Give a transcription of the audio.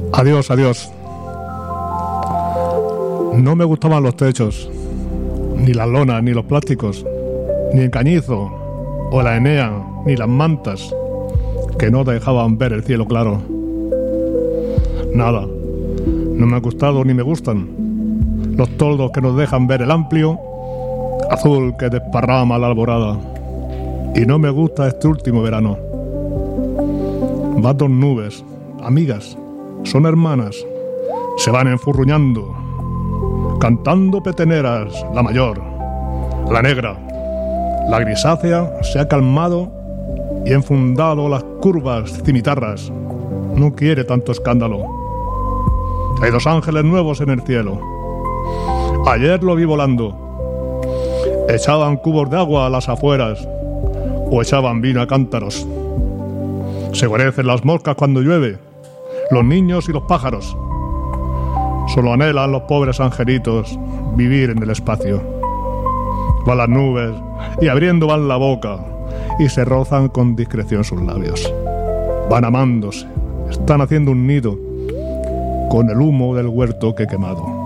Adiós, adiós. No me gustaban los techos, ni las lonas, ni los plásticos, ni el cañizo, o la Enea, ni las mantas, que no dejaban ver el cielo claro. Nada, no me ha gustado ni me gustan los toldos que nos dejan ver el amplio azul que desparrama la alborada. Y no me gusta este último verano. Van dos nubes, amigas, son hermanas, se van enfurruñando, cantando peteneras, la mayor, la negra, la grisácea se ha calmado y enfundado las curvas cimitarras, no quiere tanto escándalo. Hay dos ángeles nuevos en el cielo. Ayer lo vi volando. Echaban cubos de agua a las afueras o echaban vino a cántaros. Se guarecen las moscas cuando llueve, los niños y los pájaros. Solo anhelan los pobres angelitos vivir en el espacio. Van las nubes y abriendo van la boca y se rozan con discreción sus labios. Van amándose, están haciendo un nido con el humo del huerto que he quemado.